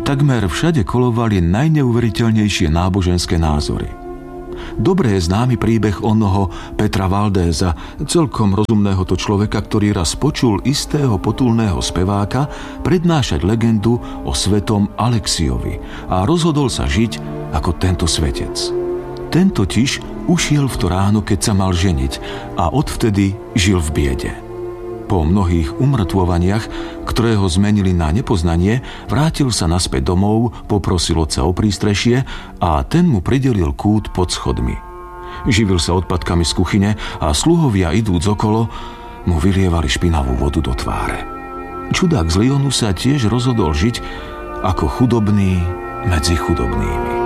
Takmer všade kolovali najneuveriteľnejšie náboženské názory. Dobre je známy príbeh onoho Petra Valdéza, celkom rozumného to človeka, ktorý raz počul istého potulného speváka prednášať legendu o svetom Alexiovi a rozhodol sa žiť ako tento svetec. Ten totiž ušiel v to ráno, keď sa mal ženiť, a odvtedy žil v biede. Po mnohých umrtvovaniach, ktoré ho zmenili na nepoznanie, vrátil sa naspäť domov, poprosil otca o prístrešie a ten mu pridelil kút pod schodmi. Živil sa odpadkami z kuchyne a sluhovia idúc okolo mu vylievali špinavú vodu do tváre. Čudák z Lyonu sa tiež rozhodol žiť ako chudobný medzi chudobnými.